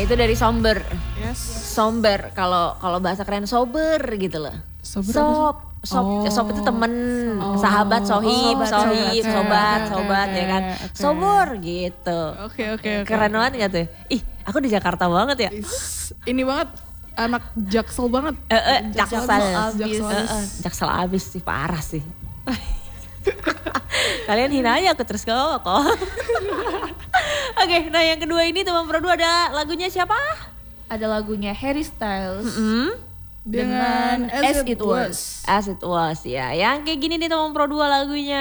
Itu dari somber. Yes. Somber, kalau bahasa keren sober gitu loh. Sober Sop itu temen, sahabat, sohib, sobat ya kan. Okay. Sobor gitu. Oke. Keren banget gak tuh? Ih, aku di Jakarta banget ya. Ini banget, anak jaksel banget. Jaksel abis sih, parah sih. Kalian hina aja aku terus kok. Oke, nah yang kedua ini teman Pro 2 ada lagunya siapa? Ada lagunya Harry Styles Dengan As It Was. As It Was ya. Yang kayak gini nih teman Pro 2 lagunya.